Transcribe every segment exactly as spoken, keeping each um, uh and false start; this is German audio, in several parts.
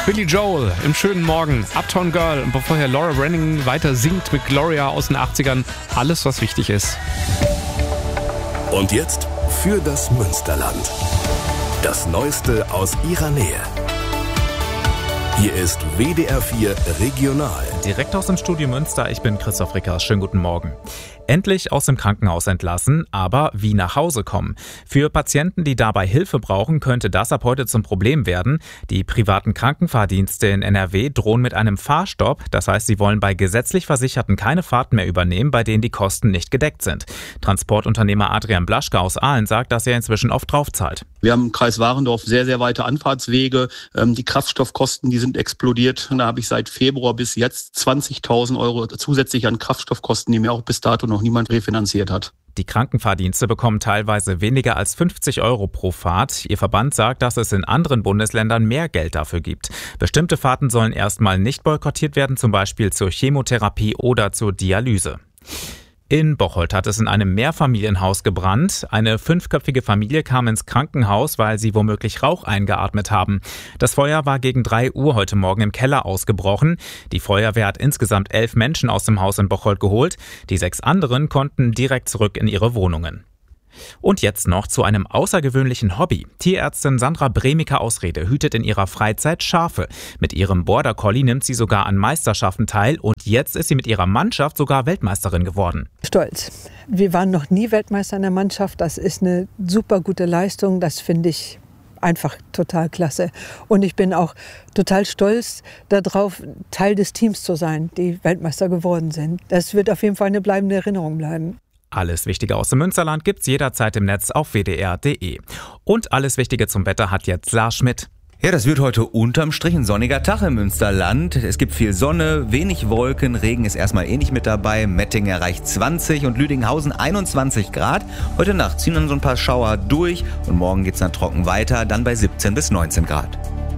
Billy Joel im schönen Morgen, Uptown Girl und bevor hier Laura Branning weiter singt mit Gloria aus den achtzigern, alles was wichtig ist. Und jetzt für das Münsterland. Das Neueste aus ihrer Nähe. Hier ist W D R vier Regional. Direkt aus dem Studio Münster, ich bin Christoph Rickers. Schönen guten Morgen. Endlich aus dem Krankenhaus entlassen, aber wie nach Hause kommen. Für Patienten, die dabei Hilfe brauchen, könnte das ab heute zum Problem werden. Die privaten Krankenfahrdienste in N R W drohen mit einem Fahrstopp. Das heißt, sie wollen bei gesetzlich Versicherten keine Fahrten mehr übernehmen, bei denen die Kosten nicht gedeckt sind. Transportunternehmer Adrian Blaschke aus Aalen sagt, dass er inzwischen oft draufzahlt. Wir haben im Kreis Warendorf sehr, sehr weite Anfahrtswege. Die Kraftstoffkosten, die sind explodiert. Da habe ich seit Februar bis jetzt zwanzigtausend Euro zusätzlich an Kraftstoffkosten, die mir auch bis dato noch niemand refinanziert hat. Die Krankenfahrdienste bekommen teilweise weniger als fünfzig Euro pro Fahrt. Ihr Verband sagt, dass es in anderen Bundesländern mehr Geld dafür gibt. Bestimmte Fahrten sollen erstmal nicht boykottiert werden, zum Beispiel zur Chemotherapie oder zur Dialyse. In Bocholt hat es in einem Mehrfamilienhaus gebrannt. Eine fünfköpfige Familie kam ins Krankenhaus, weil sie womöglich Rauch eingeatmet haben. Das Feuer war gegen drei Uhr heute Morgen im Keller ausgebrochen. Die Feuerwehr hat insgesamt elf Menschen aus dem Haus in Bocholt geholt. Die sechs anderen konnten direkt zurück in ihre Wohnungen. Und jetzt noch zu einem außergewöhnlichen Hobby. Tierärztin Sandra Bremiker-Ausrede hütet in ihrer Freizeit Schafe. Mit ihrem Border Collie nimmt sie sogar an Meisterschaften teil und jetzt ist sie mit ihrer Mannschaft sogar Weltmeisterin geworden. Stolz. Wir waren noch nie Weltmeister in der Mannschaft. Das ist eine super gute Leistung. Das finde ich einfach total klasse. Und ich bin auch total stolz darauf, Teil des Teams zu sein, die Weltmeister geworden sind. Das wird auf jeden Fall eine bleibende Erinnerung bleiben. Alles Wichtige aus dem Münsterland gibt's jederzeit im Netz auf w d r punkt d e. Und alles Wichtige zum Wetter hat jetzt Lars Schmidt. Ja, das wird heute unterm Strich ein sonniger Tag im Münsterland. Es gibt viel Sonne, wenig Wolken, Regen ist erstmal eh nicht mit dabei. Metting erreicht zwanzig und Lüdinghausen einundzwanzig Grad. Heute Nacht ziehen dann so ein paar Schauer durch und morgen geht's dann trocken weiter, dann bei siebzehn bis neunzehn Grad.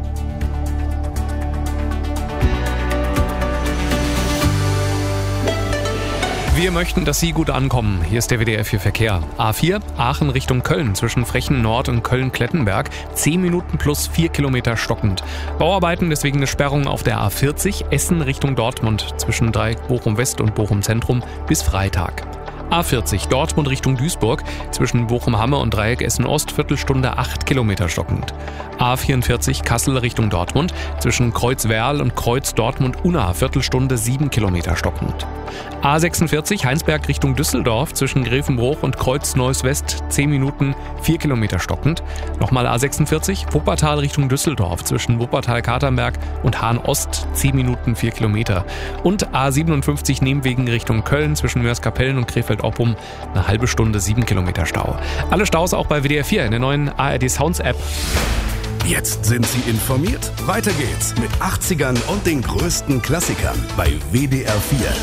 Wir möchten, dass Sie gut ankommen. Hier ist der W D R vier Verkehr. A vier, Aachen Richtung Köln, zwischen Frechen Nord und Köln-Klettenberg. zehn Minuten plus vier Kilometer stockend. Bauarbeiten, deswegen eine Sperrung auf der A vierzig, Essen Richtung Dortmund, zwischen Dreieck Bochum West und Bochum Zentrum bis Freitag. A vierzig, Dortmund Richtung Duisburg, zwischen Bochum-Hamme und Dreieck Essen-Ost, Viertelstunde acht Kilometer stockend. A vierundvierzig, Kassel Richtung Dortmund, zwischen Kreuz-Werl und Kreuz-Dortmund-Unna, Viertelstunde sieben Kilometer stockend. A sechsundvierzig, Heinsberg Richtung Düsseldorf, zwischen Grevenbruch und Kreuz-Neuss-West, zehn Minuten, vier Kilometer stockend. Nochmal A sechsundvierzig, Wuppertal Richtung Düsseldorf, zwischen Wuppertal-Katernberg und Hahn-Ost, zehn Minuten, vier Kilometer. Und A siebenundfünfzig, Nehmwegen Richtung Köln, zwischen Mörs-Kapellen und Krefeld-Oppum, eine halbe Stunde, sieben Kilometer Stau. Alle Staus auch bei W D R vier in der neuen A R D Sounds App. Jetzt sind Sie informiert. Weiter geht's mit achtzigern und den größten Klassikern bei W D R vier.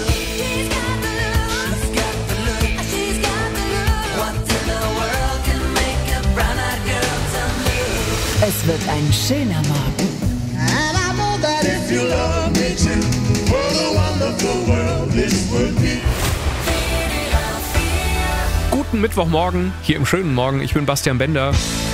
Es wird ein schöner Morgen. Guten Mittwochmorgen, hier im schönen Morgen. Ich bin Bastian Bender.